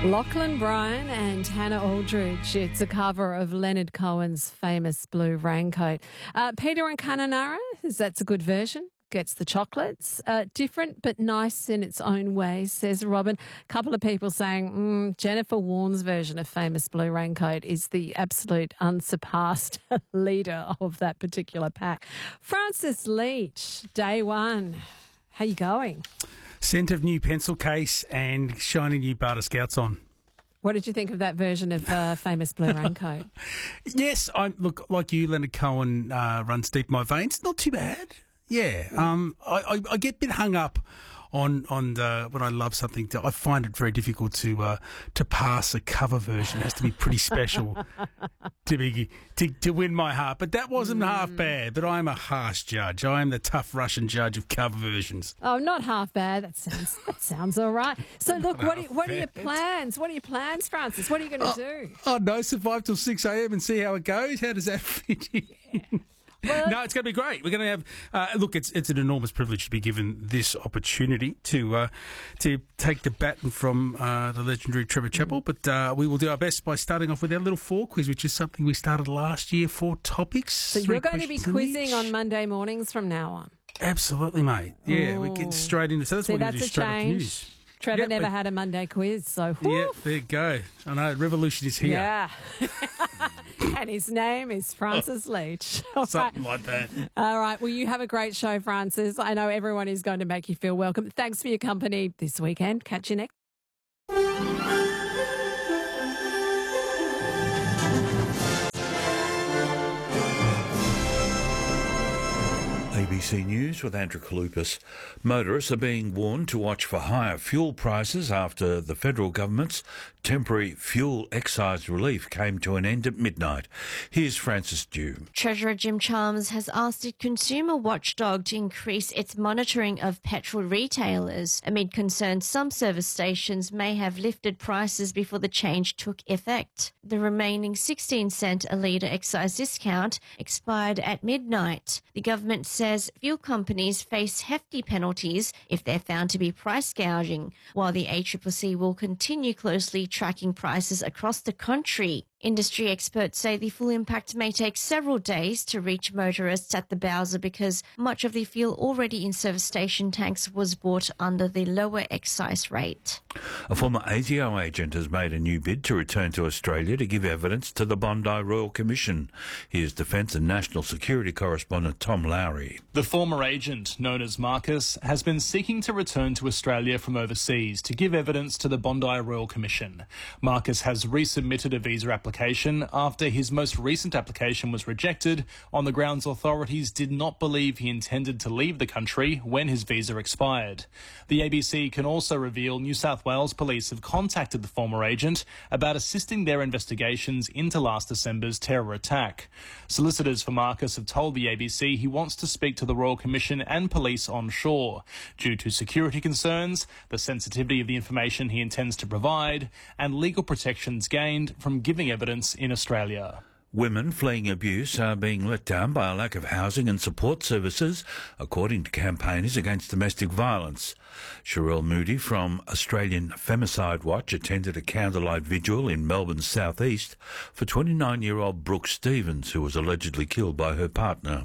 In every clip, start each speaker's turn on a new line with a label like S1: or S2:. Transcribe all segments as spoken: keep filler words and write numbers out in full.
S1: Lachlan Bryan and Hannah Aldridge. It's a cover of Leonard Cohen's famous Blue Raincoat. Uh, Peter and Kununurra, that's a good version, gets the chocolates. Uh, different but nice in its own way, says Robin. A couple of people saying mm, Jennifer Warren's version of famous Blue Raincoat is the absolute unsurpassed leader of that particular pack. Francis Leach, day one. How you going?
S2: Scent of new pencil case and shiny new Barter Scouts on.
S1: What did you think of that version of uh, famous Blue Raincoat?
S2: Yes, I look like you. Leonard Cohen uh, runs deep in my veins. Not too bad. Yeah, um, I, I, I get a bit hung up on on the, when I love something. To, I find it very difficult to uh, to pass a cover version. It has to be pretty special to be to, to win my heart. But that wasn't mm. half bad. But I am a harsh judge. I am the tough Russian judge of cover versions.
S1: Oh, not half bad. That sounds that sounds all right. So look, what are, what are your plans? What are your plans, Francis? What are you going to
S2: oh,
S1: do?
S2: Oh no, survive till six a.m. and see how it goes. How does that fit in?
S1: Yeah. Well,
S2: no, it's going to be great. We're going to have uh, look. It's it's an enormous privilege to be given this opportunity to uh, to take the baton from uh, the legendary Trevor Chappell. But uh, we will do our best by starting off with our little four quiz, which is something we started last year. Four topics.
S1: So you're going to be quizzing on Monday mornings from now on.
S2: Absolutely, mate. Yeah,
S1: oh.
S2: we get straight into. So that's
S1: See,
S2: what we're
S1: that's
S2: going to do
S1: a
S2: straight
S1: change.
S2: after news.
S1: Trevor
S2: yep,
S1: never
S2: but,
S1: had a Monday quiz, so whew.
S2: Yeah, there you go. I know, revolution is here.
S1: Yeah. And his name is Francis Leach.
S2: All Something right. like that.
S1: All right. Well, you have a great show, Francis. I know everyone is going to make you feel welcome. Thanks for your company this weekend. Catch you next.
S3: A B C News with Andrew Kalupas. Motorists are being warned to watch for higher fuel prices after the federal government's temporary fuel excise relief came to an end at midnight. Here's Francis Dew.
S4: Treasurer Jim Chalmers has asked a consumer watchdog to increase its monitoring of petrol retailers amid concerns some service stations may have lifted prices before the change took effect. The remaining sixteen cent a litre excise discount expired at midnight. The government says fuel companies face hefty penalties if they're found to be price gouging, while the A C C C will continue closely tracking prices across the country. Industry experts say the full impact may take several days to reach motorists at the Bowser because much of the fuel already in service station tanks was bought under the lower excise rate.
S3: A former A T O agent has made a new bid to return to Australia to give evidence to the Bondi Royal Commission. Here's Defence and National Security correspondent Tom Lowry.
S5: The former agent, known as Marcus, has been seeking to return to Australia from overseas to give evidence to the Bondi Royal Commission. Marcus has resubmitted a visa application after his most recent application was rejected on the grounds authorities did not believe he intended to leave the country when his visa expired. The A B C can also reveal New South Wales police have contacted the former agent about assisting their investigations into last December's terror attack. Solicitors for Marcus have told the A B C he wants to speak to the Royal Commission and police on shore due to security concerns, the sensitivity of the information he intends to provide, and legal protections gained from giving evidence in Australia.
S3: Women fleeing abuse are being let down by a lack of housing and support services, according to campaigners against domestic violence. Sherelle Moody from Australian Femicide Watch attended a candlelight vigil in Melbourne's southeast for twenty-nine-year-old Brooke Stevens, who was allegedly killed by her partner.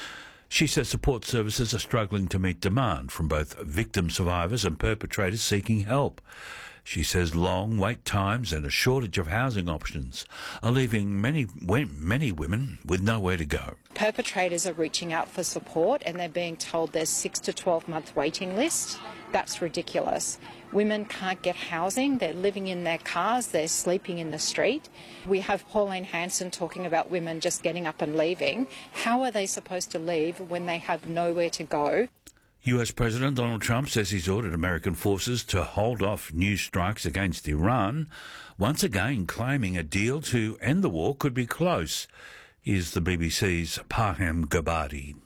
S3: She says support services are struggling to meet demand from both victim survivors and perpetrators seeking help. She says long wait times and a shortage of housing options are leaving many many women with nowhere to go.
S6: Perpetrators are reaching out for support and they're being told there's six to twelve month waiting list. That's ridiculous. Women can't get housing, they're living in their cars, they're sleeping in the street. We have Pauline Hanson talking about women just getting up and leaving. How are they supposed to leave when they have nowhere to go?
S3: U S President Donald Trump says he's ordered American forces to hold off new strikes against Iran, once again claiming a deal to end the war could be close. Here's the B B C's Parham Gabadi.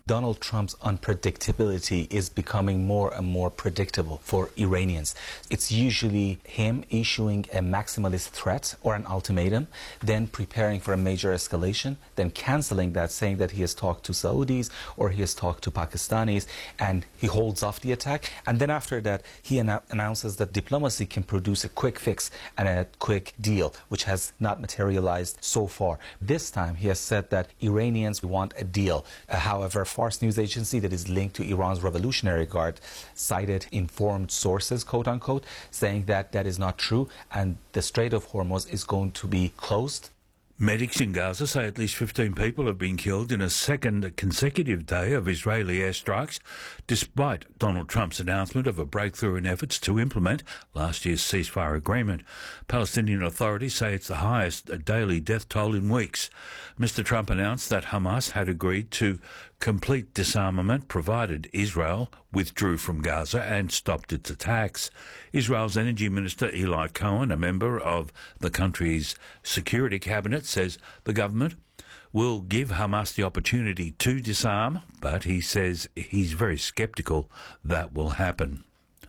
S7: Donald Trump's unpredictability is becoming more and more predictable for Iranians. It's usually him issuing a maximalist threat or an ultimatum, then preparing for a major escalation, then cancelling that, saying that he has talked to Saudis or he has talked to Pakistanis, and he holds off the attack. And then after that, he annou- announces that diplomacy can produce a quick fix and a quick deal, which has not materialized so far. This time, he has said that Iranians want a deal. Uh, however, Fars news agency that is linked to Iran's Revolutionary Guard cited informed sources, quote unquote, saying that that is not true and the Strait of Hormuz is going to be closed.
S3: Medics in Gaza say at least fifteen people have been killed in a second consecutive day of Israeli airstrikes, despite Donald Trump's announcement of a breakthrough in efforts to implement last year's ceasefire agreement. Palestinian authorities say it's the highest daily death toll in weeks. Mister Trump announced that Hamas had agreed to complete disarmament provided Israel withdrew from Gaza and stopped its attacks. Israel's Energy Minister Eli Cohen, a member of the country's security cabinet, says the government will give Hamas the opportunity to disarm, but he says he's very sceptical that will happen.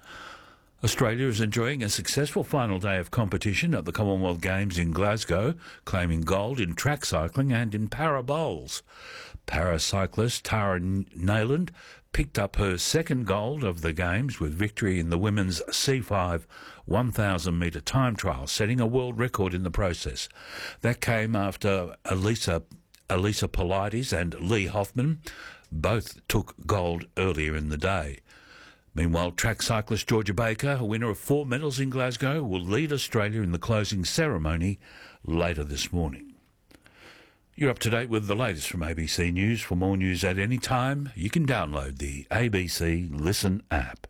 S3: Australia is enjoying a successful final day of competition at the Commonwealth Games in Glasgow, claiming gold in track cycling and in para bowls. Paracyclist Tara Nayland picked up her second gold of the Games with victory in the women's C five one thousand metre time trial, setting a world record in the process. That came after Elisa, Elisa Pilates and Lee Hoffman both took gold earlier in the day. Meanwhile, track cyclist Georgia Baker, a winner of four medals in Glasgow, will lead Australia in the closing ceremony later this morning. You're up to date with the latest from A B C News. For more news at any time, you can download the A B C Listen app.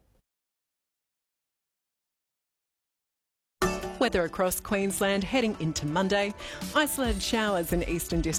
S8: Weather across Queensland heading into Monday. Isolated showers in eastern districts.